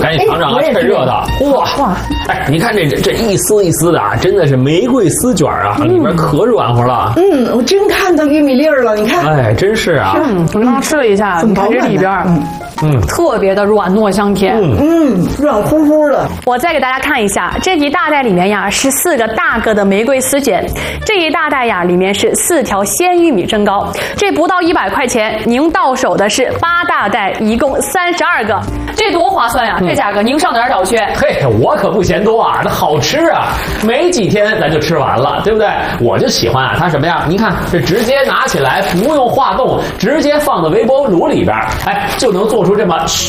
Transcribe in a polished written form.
赶紧尝尝啊，趁热的。哇！哎，你看这一丝一丝的啊，真的是玫瑰丝卷啊，里边可软和了。 我真看到玉米粒儿了，你看。 哎，真是啊。 我刚刚吃了一下，你看这里边，特别的软糯香甜。 软乎乎的。 我再给大家看一下，这一大袋里面呀是4个大个的玫瑰丝卷，这一大袋呀里面是4条鲜玉米蒸糕，这不到100块钱，您到手的是8大袋，一共32个，这多划算呀！这价格您上哪儿找去？ 嘿，我可不嫌多啊，那好吃啊，没几天咱就吃完了，对不对？我就喜欢啊，它什么呀？您看，这直接拿起来，不用化冻，直接放到微波炉里边，哎，就能做出这么